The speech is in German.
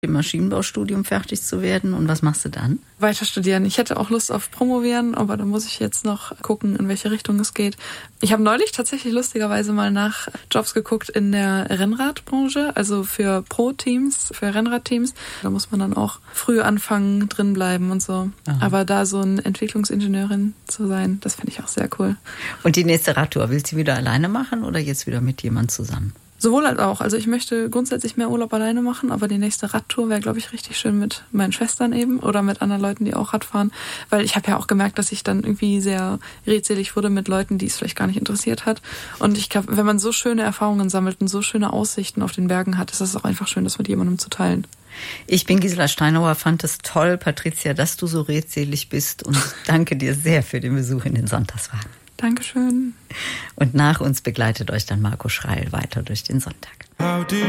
im Maschinenbaustudium fertig zu werden. Und was machst du dann? Weiter studieren. Ich hätte auch Lust auf Promovieren, aber da muss ich jetzt noch gucken, in welche Richtung es geht. Ich habe neulich tatsächlich lustigerweise mal nach Jobs geguckt in der Rennradbranche, also für Pro-Teams, für Rennradteams. Da muss man dann auch früh anfangen, drin bleiben und so. Aha. Aber da so eine Entwicklungsingenieurin zu sein, das finde ich auch sehr cool. Und die nächste Radtour, willst du wieder alleine machen oder jetzt wieder mit jemand zusammen? Sowohl als auch. Also ich möchte grundsätzlich mehr Urlaub alleine machen, aber die nächste Radtour wäre, glaube ich, richtig schön mit meinen Schwestern eben oder mit anderen Leuten, die auch Rad fahren. Weil ich habe ja auch gemerkt, dass ich dann irgendwie sehr redselig wurde mit Leuten, die es vielleicht gar nicht interessiert hat. Und ich glaube, wenn man so schöne Erfahrungen sammelt und so schöne Aussichten auf den Bergen hat, ist es auch einfach schön, das mit jemandem zu teilen. Ich bin Gisela Steinauer, fand es toll, Patricia, dass du so redselig bist und danke dir sehr für den Besuch in den Sonntagswagen. Dankeschön. Und nach uns begleitet euch dann Marco Schreil weiter durch den Sonntag.